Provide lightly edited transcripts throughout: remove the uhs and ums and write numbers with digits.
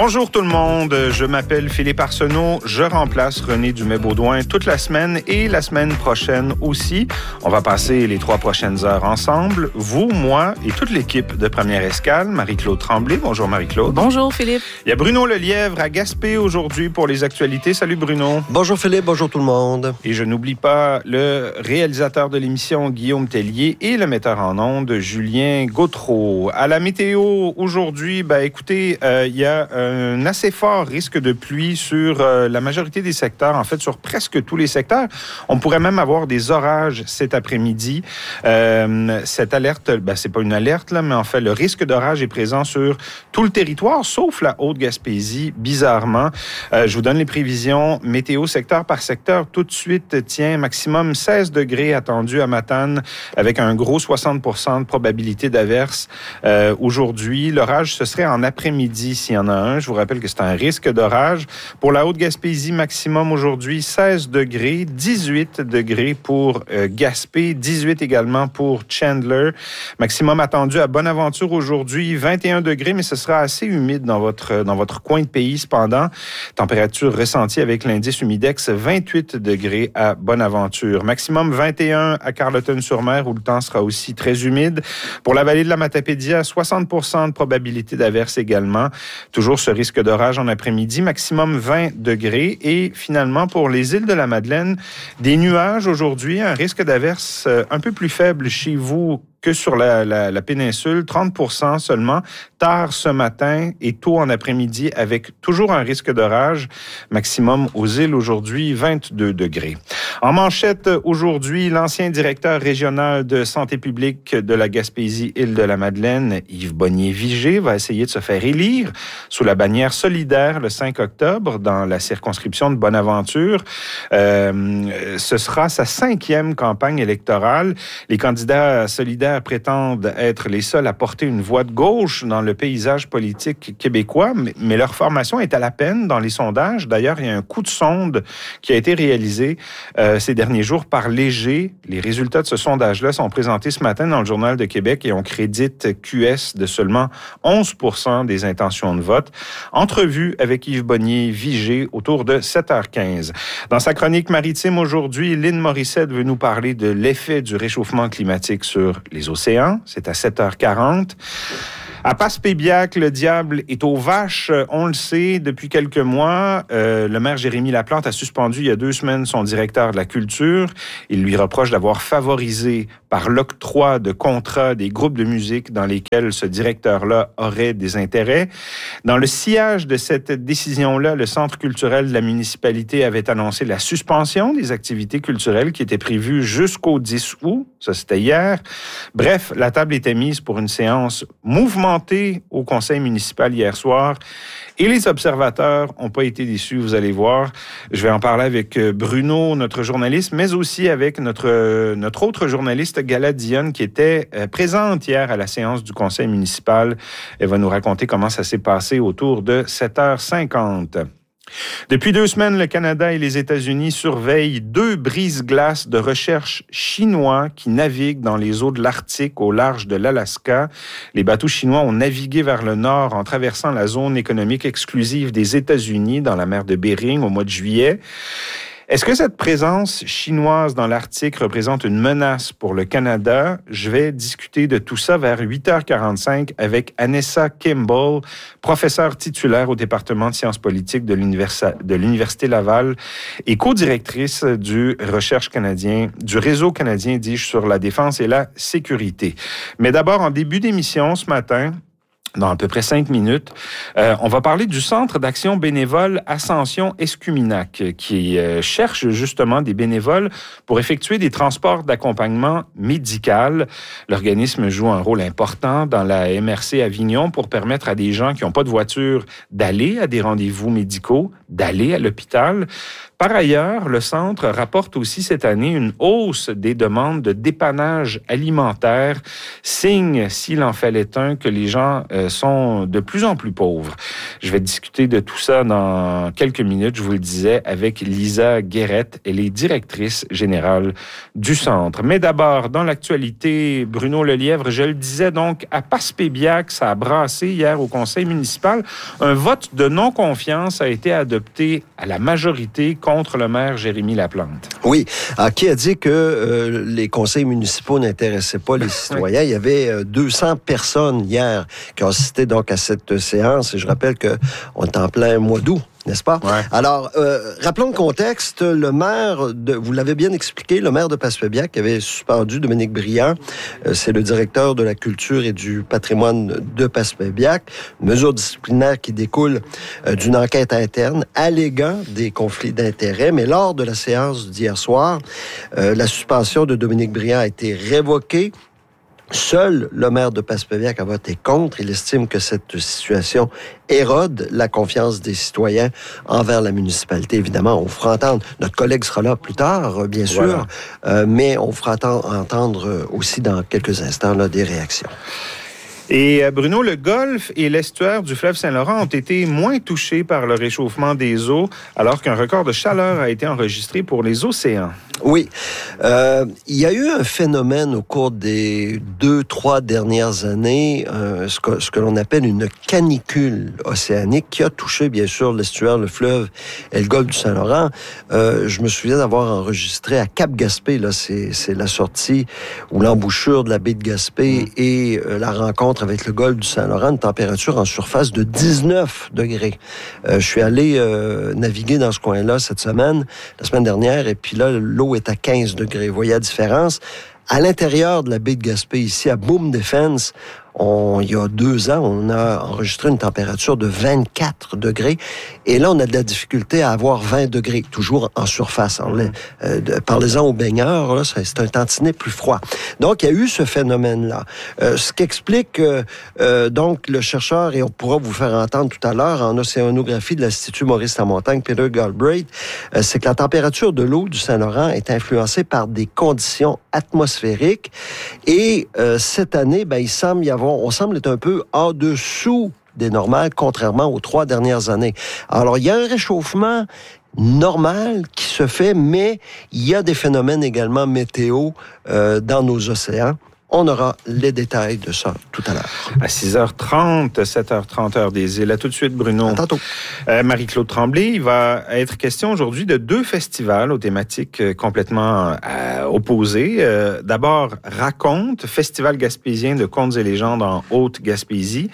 Bonjour tout le monde, je m'appelle Philippe Arsenault, je remplace René Dumais-Baudouin toute la semaine et la semaine prochaine aussi. On va passer les 3 prochaines heures ensemble, vous, moi et toute l'équipe de Première Escale. Marie-Claude Tremblay, bonjour Marie-Claude. Bonjour Philippe. Il y a Bruno Lelièvre à Gaspé aujourd'hui pour les actualités. Salut Bruno. Bonjour Philippe, bonjour tout le monde. Et je n'oublie pas le réalisateur de l'émission Guillaume Tellier et le metteur en ondes Julien Gautreau. À la météo aujourd'hui, écoutez, il y a un assez fort risque de pluie sur la majorité des secteurs, en fait sur presque tous les secteurs. On pourrait même avoir des orages cet après-midi. Cette alerte, c'est pas une alerte, là, mais en fait, le risque d'orage est présent sur tout le territoire, sauf la Haute-Gaspésie, bizarrement. Je vous donne les prévisions météo secteur par secteur. Tout de suite, maximum 16 degrés attendus à Matane, avec un gros 60% de probabilité d'averse. Aujourd'hui, l'orage, ce serait en après-midi s'il y en a un. Je vous rappelle que c'est un risque d'orage. Pour la Haute-Gaspésie, maximum aujourd'hui 16 degrés, 18 degrés pour Gaspé, 18 également pour Chandler. Maximum attendu à Bonaventure aujourd'hui, 21 degrés, mais ce sera assez humide dans votre coin de pays cependant. Température ressentie avec l'indice humidex, 28 degrés à Bonaventure. Maximum 21 à Carleton-sur-Mer où le temps sera aussi très humide. Pour la vallée de la Matapédia, 60% de probabilité d'averse également. Toujours ce risque d'orage en après-midi, maximum 20 degrés. Et finalement, pour les îles de la Madeleine, des nuages aujourd'hui, un risque d'averse un peu plus faible chez vous que sur la péninsule, 30% seulement, tard ce matin et tôt en après-midi, avec toujours un risque d'orage, maximum aux îles aujourd'hui, 22 degrés. En manchette aujourd'hui, l'ancien directeur régional de santé publique de la Gaspésie-Île-de-la-Madeleine, Yves Bonnier-Vigé, va essayer de se faire élire sous la bannière solidaire le 5 octobre dans la circonscription de Bonaventure. Ce sera sa 5e campagne électorale. Les candidats solidaires prétendent être les seuls à porter une voix de gauche dans le paysage politique québécois, mais leur formation est à la peine dans les sondages. D'ailleurs, il y a un coup de sonde qui a été réalisé ces derniers jours par Léger. Les résultats de ce sondage-là sont présentés ce matin dans le Journal de Québec et on crédite QS de seulement 11% des intentions de vote. Entrevue avec Yves Bonnier-Vigé autour de 7h15. Dans sa chronique maritime aujourd'hui, Lynn Morissette veut nous parler de l'effet du réchauffement climatique sur les océans. C'est à 7h40. À Passepébiac, le diable est aux vaches. On le sait depuis quelques mois. Le maire Jérémy Laplante a suspendu il y a 2 semaines son directeur de la culture. Il lui reproche d'avoir favorisé par l'octroi de contrats des groupes de musique dans lesquels ce directeur-là aurait des intérêts. Dans le sillage de cette décision-là, le Centre culturel de la municipalité avait annoncé la suspension des activités culturelles qui étaient prévues jusqu'au 10 août. Ça, c'était hier. Bref, la table était mise pour une séance mouvementée au conseil municipal hier soir. Et les observateurs n'ont pas été déçus, vous allez voir. Je vais en parler avec Bruno, notre journaliste, mais aussi avec notre autre journaliste, Gala Dionne, qui était présente hier à la séance du conseil municipal. Elle va nous raconter comment ça s'est passé autour de 7h50. Depuis 2 semaines, le Canada et les États-Unis surveillent 2 brise-glaces de recherche chinois qui naviguent dans les eaux de l'Arctique au large de l'Alaska. Les bateaux chinois ont navigué vers le nord en traversant la zone économique exclusive des États-Unis dans la mer de Bering au mois de juillet. Est-ce que cette présence chinoise dans l'Arctique représente une menace pour le Canada? Je vais discuter de tout ça vers 8h45 avec Anessa Kimball, professeure titulaire au département de sciences politiques de l'Université Laval et co-directrice du réseau canadien, dis-je, sur la défense et la sécurité. Mais d'abord, en début d'émission ce matin, dans à peu près 5 minutes, on va parler du Centre d'action bénévole Ascension Escuminac, qui cherche justement des bénévoles pour effectuer des transports d'accompagnement médical. L'organisme joue un rôle important dans la MRC Avignon pour permettre à des gens qui n'ont pas de voiture d'aller à des rendez-vous médicaux, d'aller à l'hôpital. Par ailleurs, le centre rapporte aussi cette année une hausse des demandes de dépannage alimentaire, signe, s'il en fallait un, que les gens sont de plus en plus pauvres. Je vais discuter de tout ça dans quelques minutes, je vous le disais, avec Lisa Guérette. Elle est directrice générale du centre. Mais d'abord, dans l'actualité, Bruno Lelièvre, je le disais donc, à Passepébiac, ça a brassé hier au conseil municipal. Un vote de non-confiance a été adopté à la majorité contre le maire Jérémy Laplante. Oui. Alors, qui a dit que les conseils municipaux n'intéressaient pas les citoyens? Il y avait 200 personnes hier qui ont assisté donc à cette séance. Et je rappelle qu'on est en plein mois d'août. N'est-ce pas? Ouais. Alors, rappelons le contexte. Le maire, vous l'avez bien expliqué, le maire de Passepébiac avait suspendu Dominique Briand. C'est le directeur de la culture et du patrimoine de Passepébiac. Mesure disciplinaire qui découle d'une enquête interne alléguant des conflits d'intérêts. Mais lors de la séance d'hier soir, la suspension de Dominique Briand a été révoquée. Seul le maire de Passepébiac a voté contre. Il estime que cette situation érode la confiance des citoyens envers la municipalité. Évidemment, on fera entendre, notre collègue sera là plus tard, bien sûr, mais on fera entendre aussi dans quelques instants là, des réactions. Et Bruno, le golfe et l'estuaire du fleuve Saint-Laurent ont été moins touchés par le réchauffement des eaux, alors qu'un record de chaleur a été enregistré pour les océans. Oui. Il y a eu un phénomène au cours des 2-3 dernières années, ce que l'on appelle une canicule océanique qui a touché, bien sûr, l'estuaire, le fleuve et le golfe du Saint-Laurent. Je me souviens d'avoir enregistré à Cap-Gaspé, là, c'est la sortie ou l'embouchure de la baie de Gaspé et la rencontre avec le golfe du Saint-Laurent, une température en surface de 19 degrés. Je suis allé naviguer dans ce coin-là cette semaine, la semaine dernière, et puis là, l'eau est à 15 degrés. Vous voyez la différence? À l'intérieur de la baie de Gaspé, ici, à Boom Defense, il y a 2 ans, on a enregistré une température de 24 degrés. Et là, on a de la difficulté à avoir 20 degrés, toujours en surface. Parlez-en aux baigneurs, là, c'est un tantinet plus froid. Donc, il y a eu ce phénomène-là. Ce qu'explique donc le chercheur, et on pourra vous faire entendre tout à l'heure, en océanographie de l'Institut Maurice-Lamontagne, Peter Galbraith, c'est que la température de l'eau du Saint-Laurent est influencée par des conditions atmosphériques. Et cette année, on semble être un peu en dessous des normales, contrairement aux 3 dernières années. Alors, il y a un réchauffement normal qui se fait, mais il y a des phénomènes également météo dans nos océans. On aura les détails de ça tout à l'heure. À 6h30, 7h30, heure des îles. À tout de suite, Bruno. À tantôt. Marie-Claude Tremblay, il va être question aujourd'hui de 2 festivals aux thématiques complètement opposées. D'abord, Raconte, Festival gaspésien de contes et légendes en Haute-Gaspésie.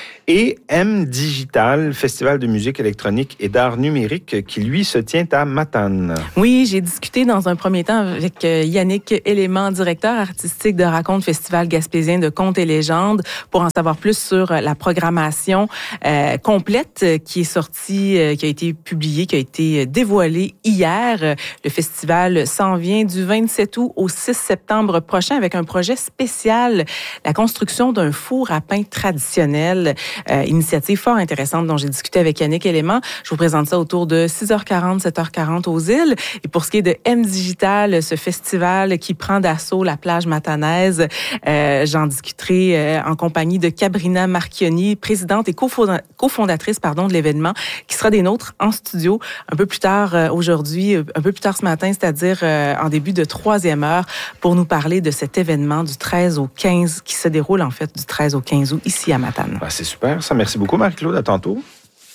Et M Digital, Festival de musique électronique et d'art numérique qui, lui, se tient à Matane. Oui, j'ai discuté dans un premier temps avec Yannick Élément, directeur artistique de Raconte, Festival gaspésien de contes et légendes, pour en savoir plus sur la programmation complète qui est sortie, qui a été publiée, qui a été dévoilée hier. Le festival s'en vient du 27 août au 6 septembre prochain avec un projet spécial, la construction d'un four à pain traditionnel. Initiative fort intéressante dont j'ai discuté avec Yannick Élément. Je vous présente ça autour de 6h40, 7h40 aux îles. Et pour ce qui est de M Digital, ce festival qui prend d'assaut la plage matanaise, j'en discuterai en compagnie de Cabrina Marchioni, présidente et cofondatrice de l'événement, qui sera des nôtres en studio un peu plus tard aujourd'hui, un peu plus tard ce matin, c'est-à-dire en début de 3e heure, pour nous parler de cet événement du 13 au 15, qui se déroule en fait du 13 au 15 août ici à Matane. C'est super. Ça, merci beaucoup, Marie-Claude. À tantôt.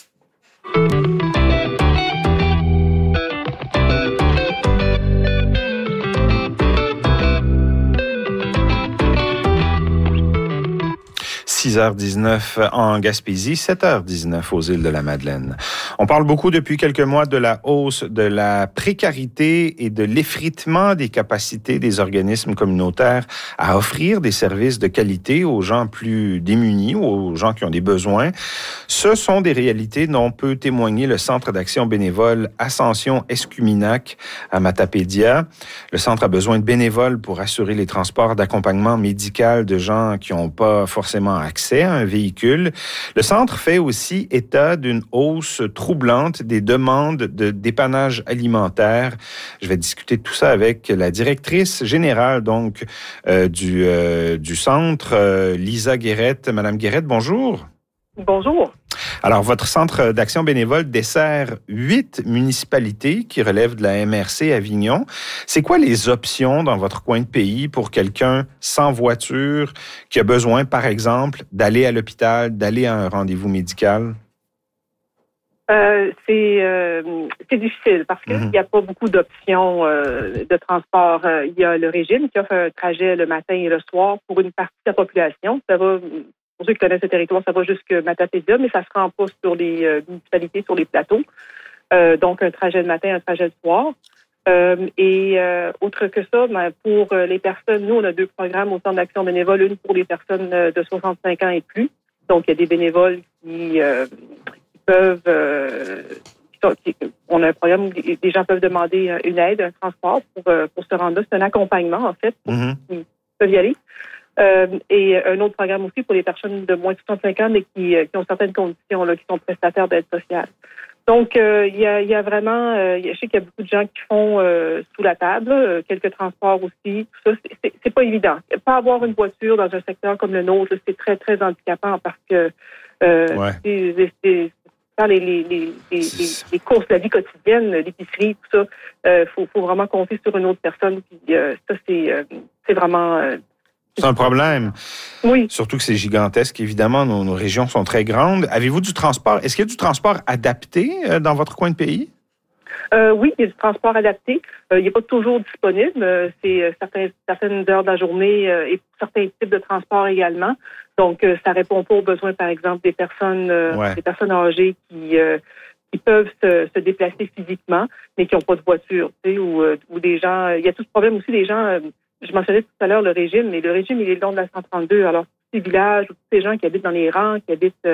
6h19 en Gaspésie, 7h19 aux îles de la Madeleine. On parle beaucoup depuis quelques mois de la hausse de la précarité et de l'effritement des capacités des organismes communautaires à offrir des services de qualité aux gens plus démunis ou aux gens qui ont des besoins. Ce sont des réalités dont peut témoigner le Centre d'action bénévole Ascension Escuminac à Matapédia. Le centre a besoin de bénévoles pour assurer les transports d'accompagnement médical de gens qui n'ont pas forcément accès accès à un véhicule. Le Centre fait aussi état d'une hausse troublante des demandes de dépannage alimentaire. Je vais discuter de tout ça avec la directrice générale donc du Centre, Lisa Guérette. Madame Guérette, bonjour. Bonjour. Alors, votre centre d'action bénévole dessert 8 municipalités qui relèvent de la MRC Avignon. C'est quoi les options dans votre coin de pays pour quelqu'un sans voiture qui a besoin, par exemple, d'aller à l'hôpital, d'aller à un rendez-vous médical? C'est difficile parce qu'il n'y a pas beaucoup d'options de transport. Il y a le régime qui offre un trajet le matin et le soir pour une partie de la population. Ça va... Pour ceux qui connaissent le territoire, ça va jusqu'à Matapédia, mais ça ne se rend pas sur les municipalités, sur les plateaux. Donc, un trajet le matin, un trajet le soir. Autre que ça, pour les personnes, nous, on a 2 programmes au Centre d'action bénévole, une pour les personnes de 65 ans et plus. Donc, il y a des bénévoles qui peuvent... on a un programme où des gens peuvent demander une aide, un transport pour se rendre là. C'est un accompagnement, en fait, pour ceux qui peuvent y aller. Et un autre programme aussi pour les personnes de moins de 65 ans, mais qui ont certaines conditions, là, qui sont prestataires d'aide sociale. Donc, il y a vraiment, je sais qu'il y a beaucoup de gens qui font sous la table, quelques transports aussi, tout ça, c'est pas évident. Pas avoir une voiture dans un secteur comme le nôtre, c'est très, très handicapant parce que dans les courses de la vie quotidienne, l'épicerie, tout ça, faut vraiment compter sur une autre personne. Puis ça, c'est vraiment... C'est un problème. Oui. Surtout que c'est gigantesque. Évidemment, nos régions sont très grandes. Avez-vous du transport? Est-ce qu'il y a du transport adapté dans votre coin de pays? Oui, il y a du transport adapté. Il n'est pas toujours disponible. C'est certaines heures de la journée et pour certains types de transport également. Donc, ça répond pas aux besoins, par exemple, des personnes âgées qui peuvent se déplacer physiquement, mais qui n'ont pas de voiture, tu sais, ou des gens... Il y a tout ce problème aussi des gens... Je mentionnais tout à l'heure le régime, mais le régime, il est le long de la 132. Alors, tous ces villages, tous ces gens qui habitent dans les rangs, qui habitent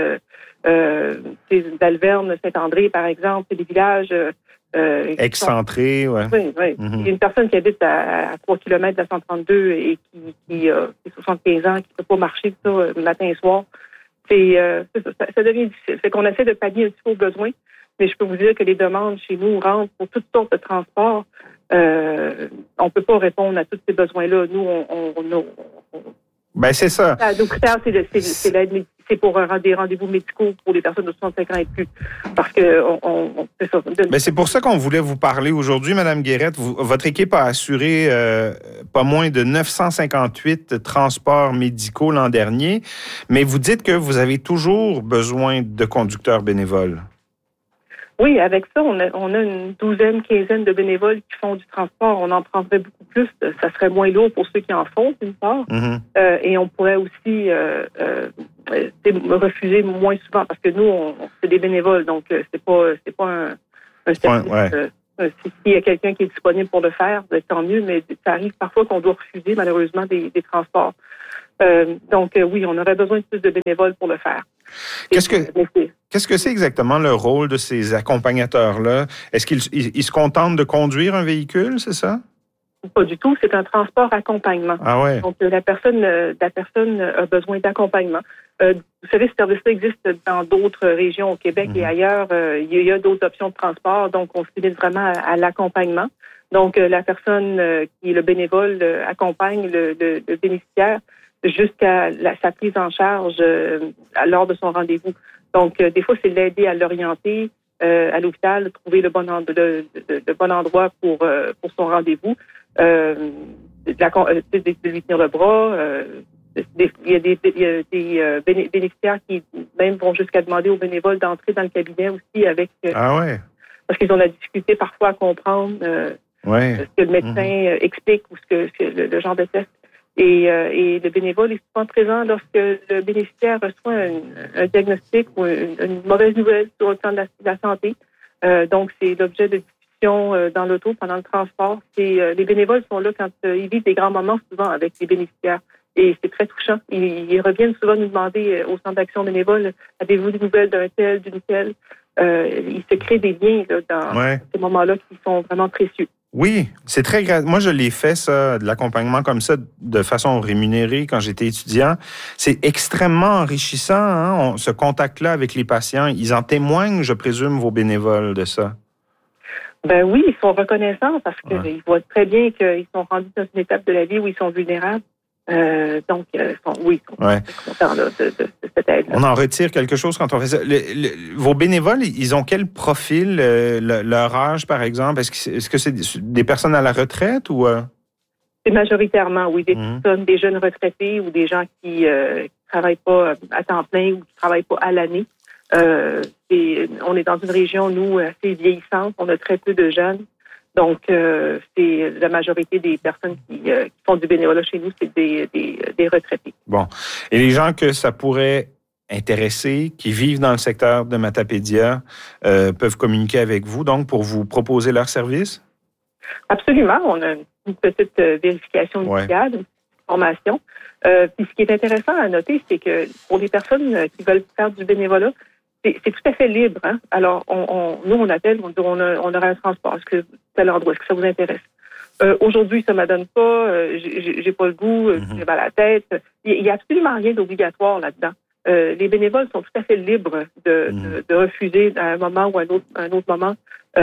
d'Alverne, Saint-André, par exemple, c'est des villages... excentrés, oui. Oui. Il y a une personne qui habite à 3 km de la 132 et qui a 75 ans, qui ne peut pas marcher ça, matin et soir. Ça devient difficile. C'est qu'on essaie de pallier un petit peu aux besoins, mais je peux vous dire que les demandes chez nous rentrent pour toutes sortes de transports. On peut pas répondre à tous ces besoins-là. Nous, Ben, c'est ça. Nos critères, c'est pour des rendez-vous médicaux pour les personnes de 65 ans et plus. Parce que c'est ça. Ben, c'est pour ça qu'on voulait vous parler aujourd'hui, Mme Guérette. Votre équipe a assuré pas moins de 958 transports médicaux l'an dernier, mais vous dites que vous avez toujours besoin de conducteurs bénévoles. Oui, avec ça, on a une douzaine, quinzaine de bénévoles qui font du transport. On en prendrait beaucoup plus. Ça serait moins lourd pour ceux qui en font, d'une part. Et on pourrait aussi refuser moins souvent parce que nous, c'est des bénévoles, donc c'est pas un service. S'il y a quelqu'un qui est disponible pour le faire, tant mieux, mais ça arrive parfois qu'on doit refuser, malheureusement, des transports. Donc, oui, on aurait besoin de plus de bénévoles pour le faire. Qu'est-ce que c'est exactement le rôle de ces accompagnateurs-là? Est-ce qu'ils se contentent de conduire un véhicule, c'est ça? Pas du tout. C'est un transport accompagnement. Ah ouais. Donc, la personne a besoin d'accompagnement. Vous savez, ce service-là existe dans d'autres régions au Québec et ailleurs. Il y a d'autres options de transport. Donc, on se limite vraiment à l'accompagnement. Donc, la personne qui est le bénévole accompagne le bénéficiaire jusqu'à sa prise en charge lors de son rendez-vous. Donc, des fois, c'est l'aider à l'orienter à l'hôpital, trouver le bon endroit pour son rendez-vous, de lui tenir le bras. Il y a des bénéficiaires qui même vont jusqu'à demander aux bénévoles d'entrer dans le cabinet aussi avec... Parce qu'ils ont la difficulté parfois à comprendre ce que le médecin explique ou ce que le genre de test. Et le bénévole est souvent présent lorsque le bénéficiaire reçoit un diagnostic ou une mauvaise nouvelle sur le plan de la santé. Donc, c'est l'objet de discussion dans l'auto pendant le transport. Les bénévoles sont là quand ils vivent des grands moments souvent avec les bénéficiaires. Et c'est très touchant. Ils reviennent souvent nous demander au centre d'action bénévole, avez-vous des nouvelles d'un tel, d'une telle? Il se crée des liens là, dans ces moments-là qui sont vraiment précieux. Oui, c'est très gratuit. Moi, je l'ai fait, ça, de l'accompagnement comme ça, de façon rémunérée quand j'étais étudiant. C'est extrêmement enrichissant, hein, ce contact-là avec les patients. Ils en témoignent, je présume, vos bénévoles de ça. Ben oui, ils sont reconnaissants parce qu'ils voient très bien qu'ils sont rendus dans une étape de la vie où ils sont vulnérables. Donc, ils sont contents là, de cette aide. On en retire quelque chose quand on fait ça. Vos bénévoles, ils ont quel profil, leur âge, par exemple? Est-ce que c'est des personnes à la retraite ou... C'est majoritairement, oui, des personnes, des jeunes retraités ou des gens qui travaillent pas à temps plein ou qui travaillent pas à l'année. On est dans une région, nous, assez vieillissante. On a très peu de jeunes. Donc, c'est la majorité des personnes qui font du bénévolat chez nous, c'est des retraités. Bon. Et les gens que ça pourrait intéresser, qui vivent dans le secteur de Matapédia, peuvent communiquer avec vous, donc, pour vous proposer leurs services? Absolument. On a une petite vérification initiale, une formation. Puis, ce qui est intéressant à noter, c'est que pour les personnes qui veulent faire du bénévolat, c'est tout à fait libre. Hein? Alors, nous, on appelle, on dit, on aura un transport. Est-ce que tel endroit, est-ce que ça vous intéresse? Aujourd'hui, ça ne m'adonne pas, j'ai pas le goût, j'ai mal à la tête. Il n'y a absolument rien d'obligatoire là-dedans. Les bénévoles sont tout à fait libres de refuser à un moment ou à un autre moment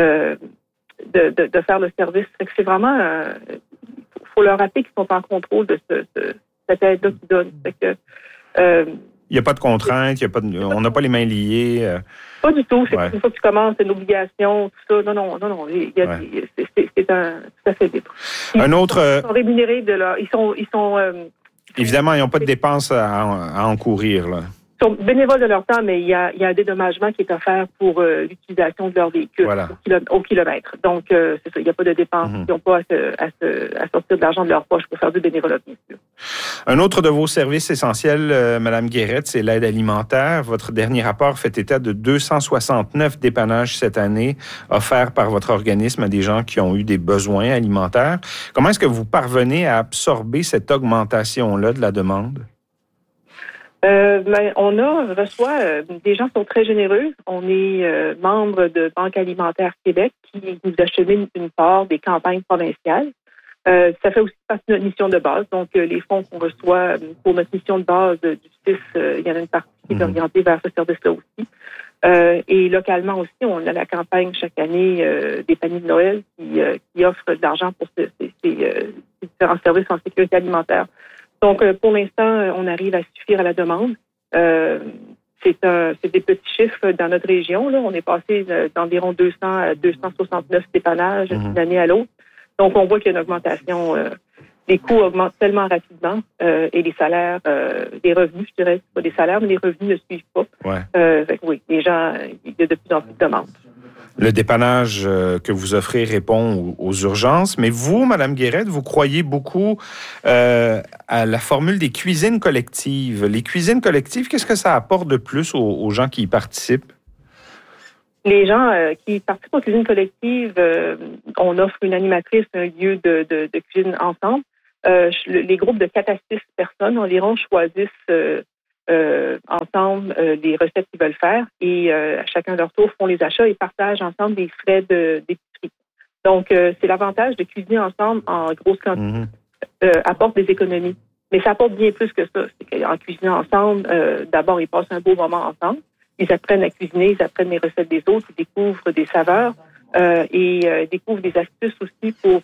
de faire le service. C'est vraiment, faut leur rappeler qu'ils sont en contrôle de cette aide-là qu'ils donnent. Il n'y a pas de contraintes, on n'a pas les mains liées. Pas du tout. C'est une fois que tu commences, c'est une obligation, tout ça. Non. C'est tout à fait libre. Ils sont rémunérés de leur. Ils sont. Évidemment, ils n'ont pas de dépenses à encourir, là. Ils sont bénévoles de leur temps, mais il y a un dédommagement qui est offert pour l'utilisation de leur véhicule au kilomètre. Donc, c'est ça. Il n'y a pas de dépenses. Ils n'ont pas à sortir de l'argent de leur poche pour faire du bénévolat, bien sûr. Un autre de vos services essentiels, Mme Guérette, c'est l'aide alimentaire. Votre dernier rapport fait état de 269 dépannages cette année offerts par votre organisme à des gens qui ont eu des besoins alimentaires. Comment est-ce que vous parvenez à absorber cette augmentation-là de la demande? On reçoit des gens qui sont très généreux. On est membre de Banque alimentaire Québec qui nous achemine une part des campagnes provinciales. Ça fait aussi partie de notre mission de base. Donc, les fonds qu'on reçoit pour notre mission de base du CIS, il y en a une partie qui est orientée vers ce service-là aussi. Et localement aussi, on a la campagne chaque année des paniers de Noël qui offre de l'argent pour ces différents services en sécurité alimentaire. Donc, pour l'instant, on arrive à suffire à la demande. C'est des petits chiffres dans notre région. Là. On est passé d'environ 200 à 269 dépannages d'une année à l'autre. Donc, on voit qu'il y a une augmentation. Les coûts augmentent tellement rapidement et les salaires, les revenus, je dirais, pas des salaires, mais les revenus ne suivent pas. Oui, les gens, il y a de plus en plus de demandes. Le dépannage que vous offrez répond aux urgences, mais vous, Mme Guérette, vous croyez beaucoup à la formule des cuisines collectives. Les cuisines collectives, qu'est-ce que ça apporte de plus aux gens qui y participent? Les gens qui participent aux cuisines collectives, on offre une animatrice, un lieu de cuisine ensemble. Les groupes de 4 à 6 personnes environ choisissent ensemble les recettes qu'ils veulent faire et à chacun leur tour font les achats et partagent ensemble des frais d'épicerie. Donc, c'est l'avantage de cuisiner ensemble en grosse quantité. Apporte des économies. Mais ça apporte bien plus que ça. C'est qu'en cuisinant ensemble, d'abord, ils passent un beau moment ensemble. Ils apprennent à cuisiner, ils apprennent les recettes des autres, ils découvrent des saveurs et découvrent des astuces aussi pour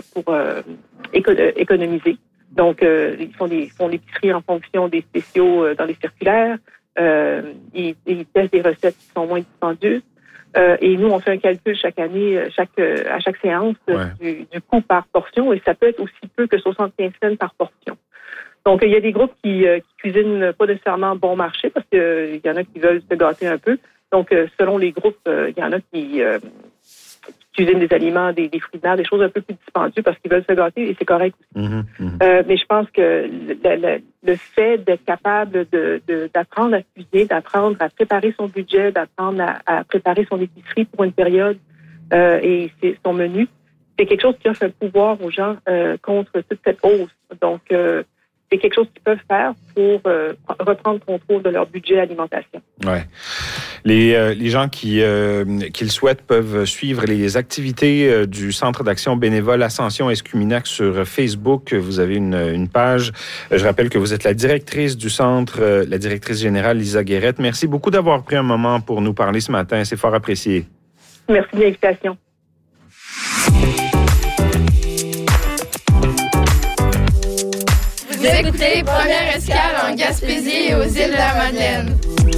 économiser. Donc, ils font l'épicerie en fonction des spéciaux dans les circulaires. Ils testent des recettes qui sont moins dispendieuses. Et nous, on fait un calcul chaque année, à chaque séance du coût par portion. Et ça peut être aussi peu que 75 cents par portion. Donc, il y a des groupes qui cuisinent pas nécessairement bon marché parce qu'il y en a qui veulent se gâter un peu. Donc, selon les groupes, il y en a qui cuisinent des aliments, des fruits de mer, des choses un peu plus dispendieuses parce qu'ils veulent se gâter et c'est correct aussi. Mais je pense que le fait d'être capable d'apprendre à cuisiner, d'apprendre à préparer son budget, d'apprendre à préparer son épicerie pour une période et son menu, c'est quelque chose qui offre un pouvoir aux gens contre toute cette hausse. Donc, c'est quelque chose qu'ils peuvent faire pour reprendre contrôle de leur budget alimentation. Ouais. Les gens qui le souhaitent peuvent suivre les activités du Centre d'action bénévole Ascension Escuminac sur Facebook. Vous avez une page. Je rappelle que vous êtes la directrice du centre, la directrice générale Lisa Guérette. Merci beaucoup d'avoir pris un moment pour nous parler ce matin. C'est fort apprécié. Merci de l'invitation. Vous écoutez Première Escale en Gaspésie et aux îles de la Madeleine.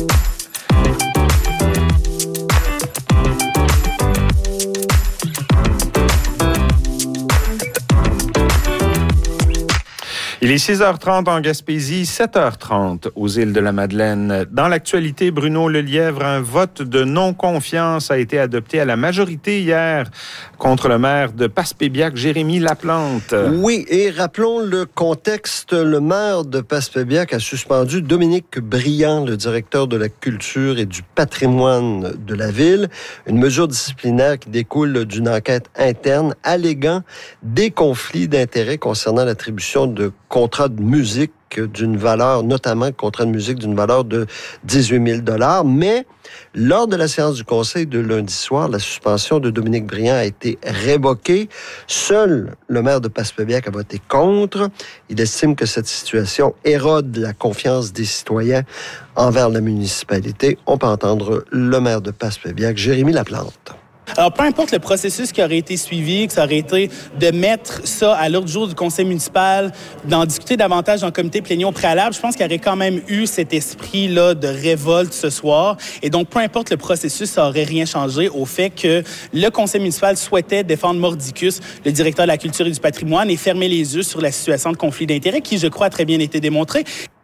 Il est 6h30 en Gaspésie, 7h30 aux îles de la Madeleine. Dans l'actualité, Bruno Lelièvre, un vote de non-confiance a été adopté à la majorité hier contre le maire de Passepébiac, Jérémy Laplante. Oui, et rappelons le contexte. Le maire de Passepébiac a suspendu Dominique Briand, le directeur de la culture et du patrimoine de la ville. Une mesure disciplinaire qui découle d'une enquête interne alléguant des conflits d'intérêts concernant l'attribution de contrat de musique d'une valeur, notamment contrat de musique d'une valeur de 18 000 $. Mais lors de la séance du conseil de lundi soir, la suspension de Dominique Briand a été révoquée. Seul le maire de Passepébiac a voté contre. Il estime que cette situation érode la confiance des citoyens envers la municipalité. On peut entendre le maire de Passepébiac, Jérémy Laplante. Alors, peu importe le processus qui aurait été suivi, que ça aurait été de mettre ça à l'ordre du jour du conseil municipal, d'en discuter davantage en comité plénier au préalable, je pense qu'il y aurait quand même eu cet esprit-là de révolte ce soir. Et donc, peu importe le processus, ça aurait rien changé au fait que le conseil municipal souhaitait défendre Mordicus, le directeur de la culture et du patrimoine, et fermer les yeux sur la situation de conflit d'intérêts qui, je crois, a très bien été démontrée.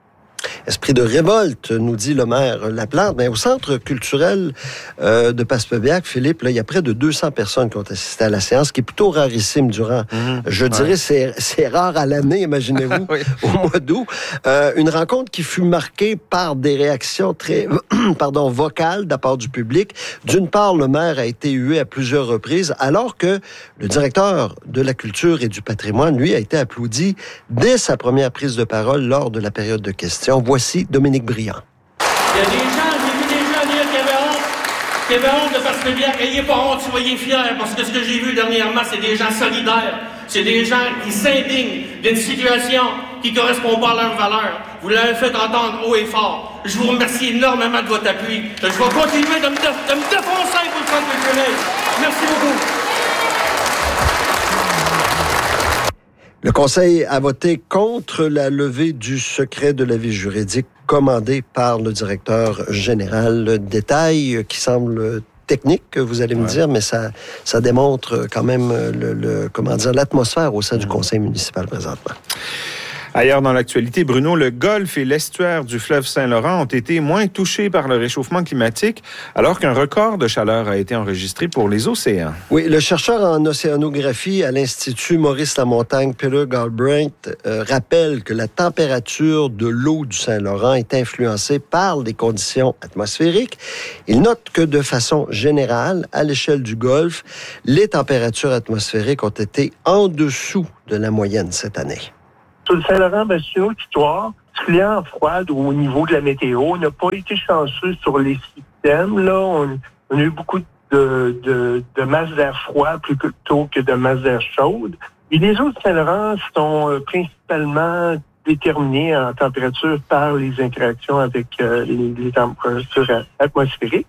Esprit de révolte, nous dit le maire Laplante. Mais au centre culturel de Passepébiac, Philippe, là, il y a près de 200 personnes qui ont assisté à la séance, qui est plutôt rarissime durant, je dirais, c'est rare à l'année, imaginez-vous, oui. Au mois d'août. Une rencontre qui fut marquée par des réactions très vocales de la part du public. D'une part, le maire a été hué à plusieurs reprises, alors que le directeur de la culture et du patrimoine, lui, a été applaudi dès sa première prise de parole lors de la période de questions. Voici Dominique Briand. Il y a des gens, j'ai vu des gens dire qu'il y avait honte de Passepébiac. Ayez pas honte, soyez fiers, parce que ce que j'ai vu dernièrement, c'est des gens solidaires. C'est des gens qui s'indignent d'une situation qui ne correspond pas à leurs valeurs. Vous l'avez fait entendre haut et fort. Je vous remercie énormément de votre appui. Je vais continuer de me défoncer pour le centre culturel. Merci beaucoup. Le Conseil a voté contre la levée du secret de l'avis juridique commandé par le directeur général. Le détail qui semble technique, vous allez me dire, mais ça démontre quand même l'atmosphère au sein du Conseil municipal présentement. Ailleurs dans l'actualité, Bruno, le golfe et l'estuaire du fleuve Saint-Laurent ont été moins touchés par le réchauffement climatique, alors qu'un record de chaleur a été enregistré pour les océans. Oui, le chercheur en océanographie à l'Institut Maurice-Lamontagne, Peter Galbraith, rappelle que la température de l'eau du Saint-Laurent est influencée par les conditions atmosphériques. Il note que de façon générale, à l'échelle du golfe, les températures atmosphériques ont été en dessous de la moyenne cette année. Sur le Saint-Laurent, c'est une autre histoire. Particulièrement froide au niveau de la météo. On n'a pas été chanceux sur les systèmes. Là, on a eu beaucoup de masse d'air froid plutôt que de masse d'air chaude. Et les eaux du Saint-Laurent sont principalement déterminées en température par les interactions avec les températures atmosphériques.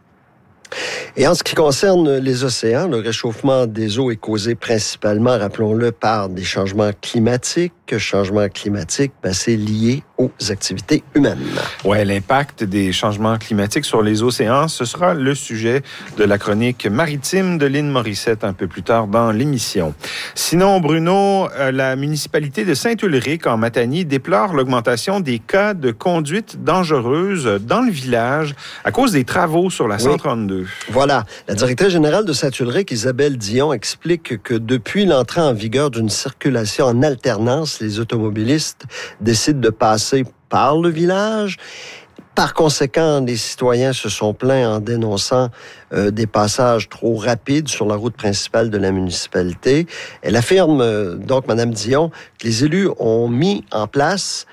Et en ce qui concerne les océans, le réchauffement des eaux est causé principalement, rappelons-le, par des changements climatiques. Changement climatique, c'est lié aux activités humaines. Oui, l'impact des changements climatiques sur les océans, ce sera le sujet de la chronique maritime de Lynn Morissette un peu plus tard dans l'émission. Sinon, Bruno, la municipalité de Saint-Ulrich en Matanie déplore l'augmentation des cas de conduite dangereuse dans le village à cause des travaux sur la 132. Voilà. La directrice générale de Saint-Ulrich, Isabelle Dion, explique que depuis l'entrée en vigueur d'une circulation en alternance, les automobilistes décident de passer par le village. Par conséquent, les citoyens se sont plaints en dénonçant des passages trop rapides sur la route principale de la municipalité. Elle affirme, donc, Mme Dion, que les élus ont mis en place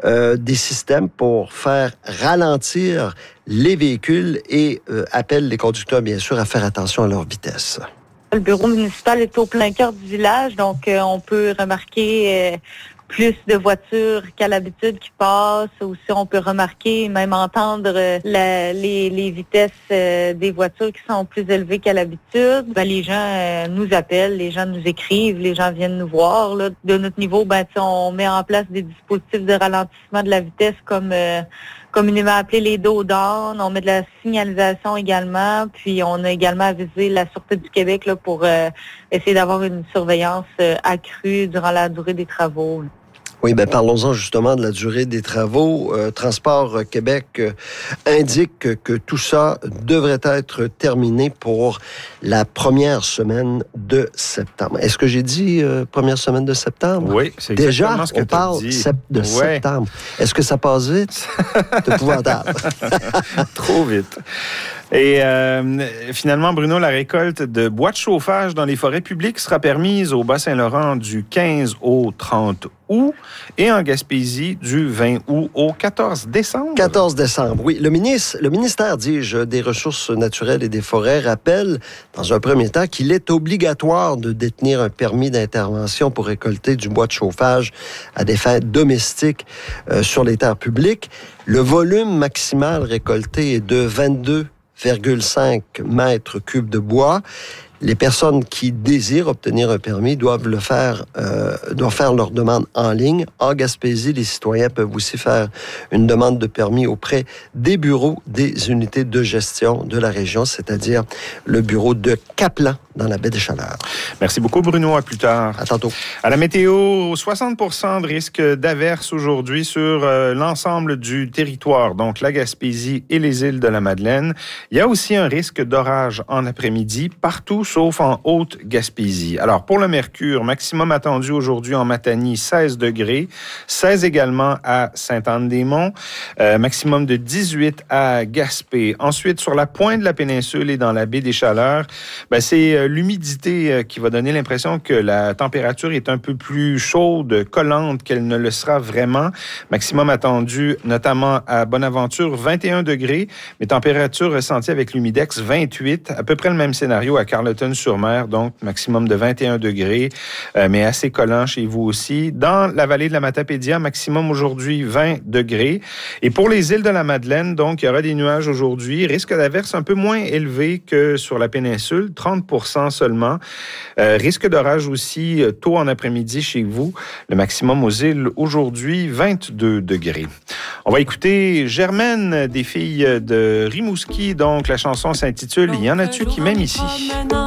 des systèmes pour faire ralentir les véhicules et appelle les conducteurs, bien sûr, à faire attention à leur vitesse. Le bureau municipal est au plein cœur du village, donc on peut remarquer plus de voitures qu'à l'habitude qui passent. Aussi, on peut remarquer, même entendre les vitesses des voitures qui sont plus élevées qu'à l'habitude. Les gens nous appellent, les gens nous écrivent, les gens viennent nous voir. Là. De notre niveau, on met en place des dispositifs de ralentissement de la vitesse comme communément appelé les dos down. On met de la signalisation également. Puis on a également avisé la Sûreté du Québec là, pour essayer d'avoir une surveillance accrue durant la durée des travaux. Oui, parlons-en justement de la durée des travaux. Transport Québec indique que tout ça devrait être terminé pour la première semaine de septembre. Est-ce que j'ai dit première semaine de septembre? Oui, c'est déjà ce que on parle dit. septembre. Est-ce que ça passe vite? C'est épouvantable. Trop vite. Et finalement, Bruno, la récolte de bois de chauffage dans les forêts publiques sera permise au Bas-Saint-Laurent du 15 au 30 août et en Gaspésie du 20 août au 14 décembre. 14 décembre, oui. Le ministère, dis-je, des Ressources naturelles et des forêts rappelle, dans un premier temps, qu'il est obligatoire de détenir un permis d'intervention pour récolter du bois de chauffage à des fins domestiques sur les terres publiques. Le volume maximal récolté est de 22,5 mètres cubes de bois. Les personnes qui désirent obtenir un permis doivent faire leur demande en ligne. En Gaspésie, les citoyens peuvent aussi faire une demande de permis auprès des bureaux des unités de gestion de la région, c'est-à-dire le bureau de Caplan dans la baie des Chaleurs. Merci beaucoup, Bruno. À plus tard. À tantôt. À la météo, 60% de risque d'averse aujourd'hui sur l'ensemble du territoire, donc la Gaspésie et les îles de la Madeleine. Il y a aussi un risque d'orage en après-midi partout, sauf en Haute-Gaspésie. Alors, pour le mercure, maximum attendu aujourd'hui en Matanie, 16 degrés, 16 également à Sainte-Anne-des-Monts, maximum de 18 à Gaspé. Ensuite, sur la pointe de la péninsule et dans la baie des Chaleurs, c'est l'humidité qui va donner l'impression que la température est un peu plus chaude, collante qu'elle ne le sera vraiment. Maximum attendu, notamment à Bonaventure, 21 degrés, mais température ressentie avec l'humidex, 28. À peu près le même scénario à Carleton-sur-Mer, donc maximum de 21 degrés, mais assez collant chez vous aussi. Dans la vallée de la Matapédia, maximum aujourd'hui 20 degrés. Et pour les îles de la Madeleine, donc, il y aura des nuages aujourd'hui. Risque d'averse un peu moins élevé que sur la péninsule, 30% seulement. Risque d'orage aussi tôt en après-midi chez vous. Le maximum aux îles aujourd'hui, 22 degrés. On va écouter Germaine des filles de Rimouski. Donc, la chanson s'intitule « Y en a-tu qui m'aiment ici ».